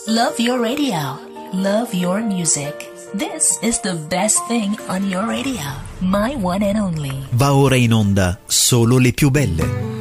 Love your radio. Love your music. This is the best thing on your radio. My one and only. Va ora in onda Solo le più belle.